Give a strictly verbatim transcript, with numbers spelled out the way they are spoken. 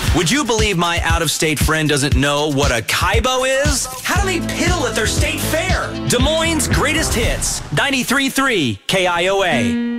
Would you believe my out-of-state friend doesn't know what a Kaibo is? How do they piddle at their state fair? Des Moines' greatest hits, ninety-three point three K I O A.